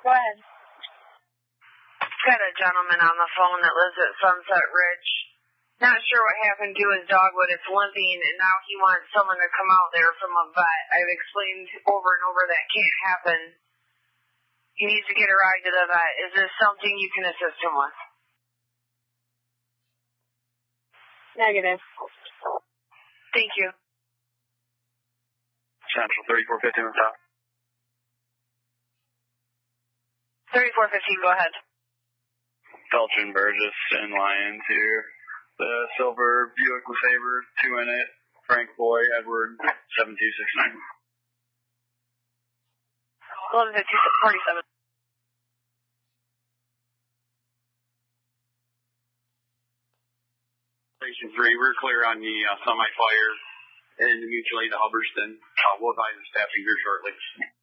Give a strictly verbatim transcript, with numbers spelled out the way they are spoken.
Go ahead. Got a gentleman on the phone that lives at Sunset Ridge. Not sure what happened to his dog, but it's limping, and now he wants someone to come out there from a vet. I've explained over and over that can't happen. He needs to get a ride to the vet. Is this something you can assist him with? Negative. Thank you. Central thirty-four fifteen on top. thirty-four fifteen, go ahead. Felton Burgess and Lyons here. The silver Buick LeSabre, two in it. Frank Boy, Edward, seven two six nine. eleven fifty, forty-seven. Station three, we're clear on the uh, semi-fire and mutual aid to Hubbardston. Uh, we'll advise the staffing here shortly.